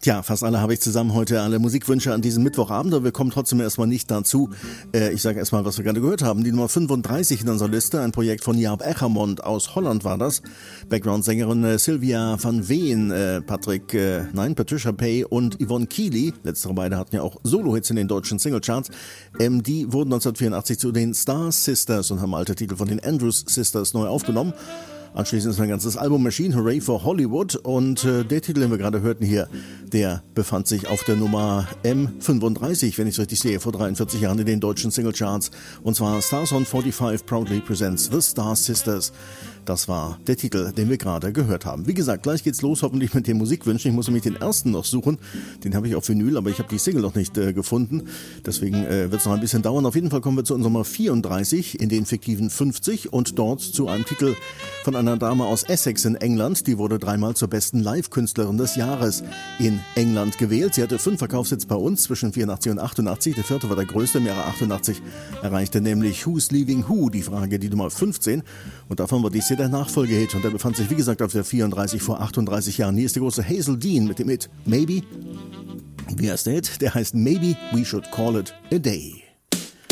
Tja, fast alle habe ich zusammen heute, alle Musikwünsche an diesem Mittwochabend, aber wir kommen trotzdem erstmal nicht dazu. Ich sage erstmal, was wir gerade gehört haben. Die Nummer 35 in unserer Liste, ein Projekt von Jaap Ecgermond aus Holland war das. Background-Sängerin Sylvia van Veen, Patricia Pay und Yvonne Keely, letztere beide hatten ja auch Solo-Hits in den deutschen Singlecharts. Die wurden 1984 zu den Star Sisters und haben alte Titel von den Andrews Sisters neu aufgenommen. Anschließend ist ein ganzes Album erschienen, Hooray for Hollywood, und der Titel, den wir gerade hörten hier, der befand sich auf der Nummer M35, wenn ich es richtig sehe, vor 43 Jahren in den deutschen Singlecharts, und zwar Stars on 45 proudly presents The Star Sisters. Das war der Titel, den wir gerade gehört haben. Wie gesagt, gleich geht's los, hoffentlich mit den Musikwünschen. Ich muss nämlich den ersten noch suchen. Den habe ich auf Vinyl, aber ich habe die Single noch nicht gefunden. Deswegen wird es noch ein bisschen dauern. Auf jeden Fall kommen wir zu unserer Nummer 34 in den fiktiven 50 und dort zu einem Titel von einer Dame aus Essex in England. Die wurde dreimal zur besten Live-Künstlerin des Jahres in England gewählt. Sie hatte 5 Verkaufshits bei uns zwischen 84 und 88. Der 4. war der größte. Im Jahre 88 erreichte nämlich Who's Leaving Who, die Frage, die Nummer 15. Und davon war dies hier der Nachfolgehit. Und der befand sich, wie gesagt, auf der 34 vor 38 Jahren. Hier ist der große Hazel Dean mit dem Hit Maybe. Wie heißt der Hit? Der heißt Maybe We Should Call It a Day.